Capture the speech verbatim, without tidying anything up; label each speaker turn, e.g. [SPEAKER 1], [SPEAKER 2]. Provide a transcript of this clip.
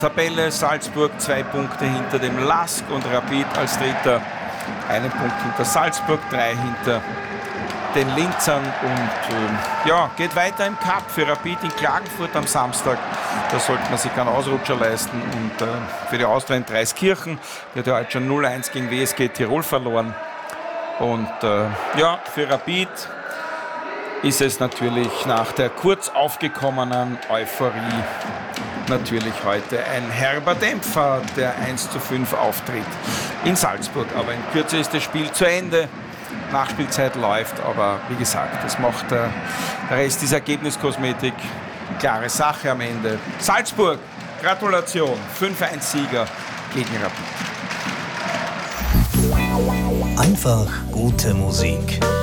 [SPEAKER 1] Tabelle Salzburg zwei Punkte hinter dem Lask und Rapid als Dritter einen Punkt hinter Salzburg, drei hinter den Linzern und äh, ja, geht weiter im Cup für Rapid in Klagenfurt am Samstag. Da sollte man sich keinen Ausrutscher leisten und äh, für die Austria in Dreiskirchen, die hat ja heute schon null eins gegen W S G Tirol verloren und äh, ja, für Rapid ist es natürlich nach der kurz aufgekommenen Euphorie natürlich heute ein herber Dämpfer, der eins zu fünf auftritt in Salzburg. Aber in Kürze ist das Spiel zu Ende. Nachspielzeit läuft, aber wie gesagt, das macht äh, der Rest dieser Ergebniskosmetik. Klare Sache am Ende. Salzburg, Gratulation, fünf eins Sieger gegen Rapid.
[SPEAKER 2] Einfach gute Musik.